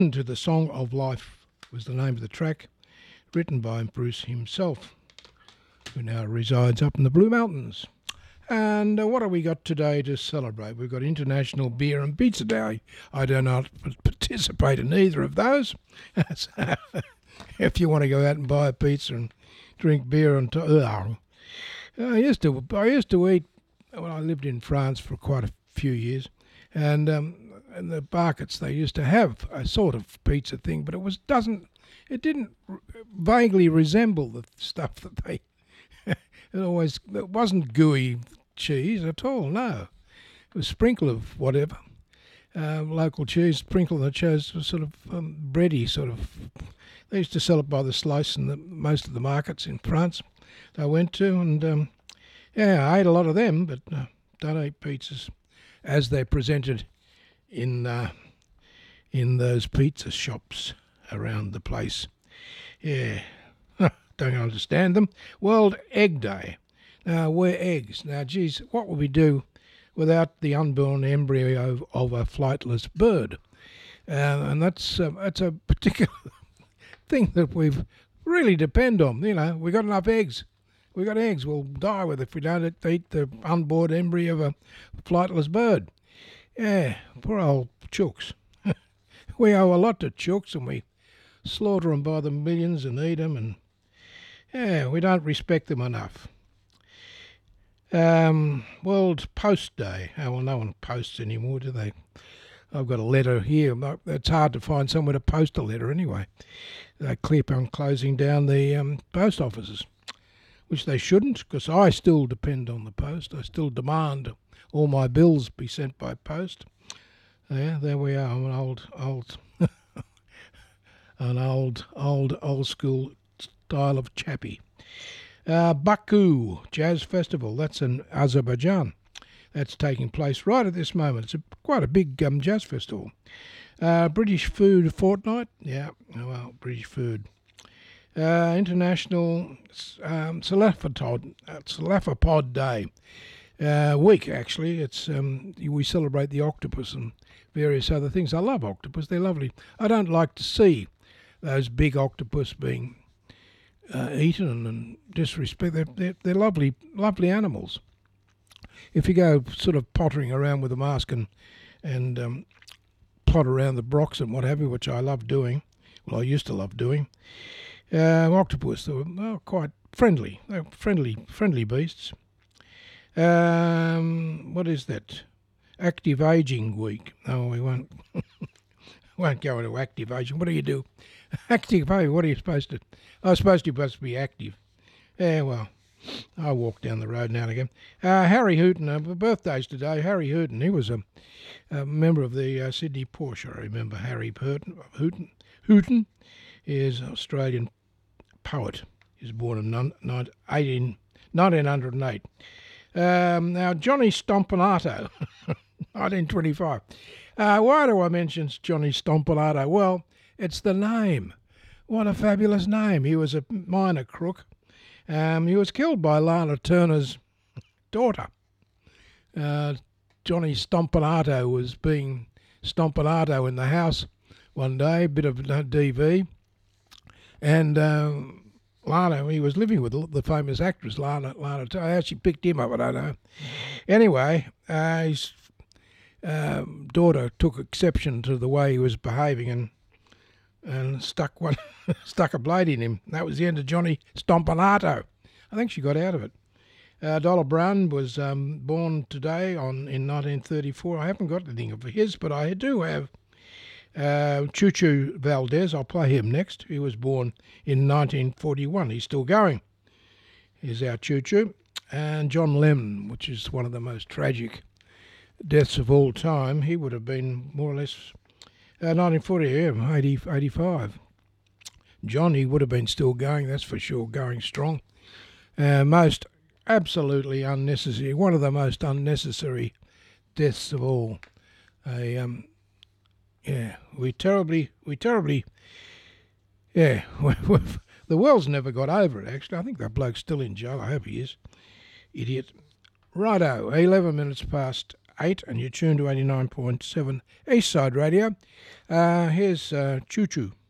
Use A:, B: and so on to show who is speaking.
A: To the Song of Life was the name of the track, written by Bruce himself, who now resides up in the Blue Mountains. And what have we got today to celebrate? We've got International Beer and Pizza Day. I do not participate in either of those. So, if you want to go out and buy a pizza and drink beer on I used to eat when I lived in France for quite a few years, and in the markets they used to have a sort of pizza thing, but it didn't vaguely resemble the stuff that they. It wasn't gooey cheese at all. No, it was sprinkle of whatever, local cheese, sprinkle that chose sort of bready sort of. They used to sell it by the slice in most of the markets in France I went to, and I ate a lot of them, but don't eat pizzas as they're presented in those pizza shops around the place. Yeah, don't understand them. World Egg Day. Now, we're eggs. Now, geez, what would we do without the unborn embryo of a flightless bird? And that's a particular thing that we've really depend on. You know, we got enough eggs. We got eggs. We'll die with it if we don't eat the unborn embryo of a flightless bird. Yeah, poor old chooks. We owe a lot to chooks, and we slaughter them by the millions and eat them, and we don't respect them enough. World Post Day. Oh, well, no one posts anymore, do they? I've got a letter here. It's hard to find somewhere to post a letter anyway. They keep on closing down the post offices, which they shouldn't, because I still depend on the post. I still demand all my bills be sent by post. Yeah, there we are. I'm an old school style of chappie. Baku Jazz Festival. That's in Azerbaijan. That's taking place right at this moment. It's quite a big jazz festival. British Food Fortnight. Yeah, well, British food. International Cephalopod Day. Week, actually. It's we celebrate the octopus and various other things. I love octopus. They're lovely. I don't like to see those big octopus being eaten and disrespected. They're lovely animals. If you go sort of pottering around with a mask and plot around the brocks and what have you, which I love doing, well, I used to love doing, octopus, they were quite friendly. They're friendly beasts. What is that? Active Aging Week. No, we won't go into active aging. What do you do? Active aging, what are you supposed to? I'm supposed to be active. Yeah, well, I walk down the road now and again. Harry Hooton, birthdays today. Harry Hooton, he was a member of the Sydney Porsche. I remember Harry Hooton. Hooton is an Australian poet. He was born in 1908. Now, Johnny Stompanato, 1925. Why do I mention Johnny Stompanato? Well, it's the name. What a fabulous name. He was a minor crook. He was killed by Lana Turner's daughter. Johnny Stompanato was being Stompanato in the house one day, a bit of DV, and Lana, he was living with the famous actress Lana Turner. How she picked him up, I don't know. Anyway, his daughter took exception to the way he was behaving and stuck a blade in him. That was the end of Johnny Stompanato. I think she got out of it. Dollar Brown was born today in 1934. I haven't got anything of his, but I do have Choo Choo Valdez. I'll play him next. He was born in 1941. He's still going. Here's our Choo Choo. And John Lennon, which is one of the most tragic deaths of all time. He would have been more or less 1940, 85. John, he would have been still going, that's for sure, going strong. Most absolutely unnecessary, one of the most unnecessary deaths of all. We terribly, the world's never got over it, actually. I think that bloke's still in jail. I hope he is. Idiot. Righto, 11 minutes past 8 and you tune to 89.7 Eastside Radio. Here's Choo Choo.